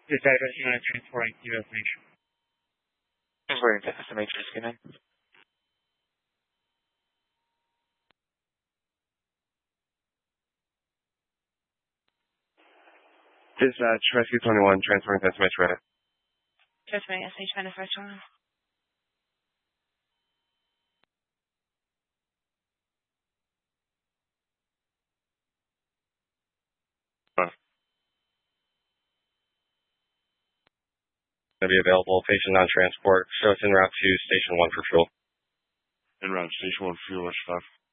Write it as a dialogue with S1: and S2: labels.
S1: This address is not transporting to destination.
S2: Transporting to destination, just kidding.
S3: This Rescue 21, transporting to SMH Reddit.
S4: Transporting SMH Reddit first one.
S3: Going to be available. Patient on transport. Show it's en route to Station 1 for fuel.
S5: En route, Station 1 for fuel, that's 5.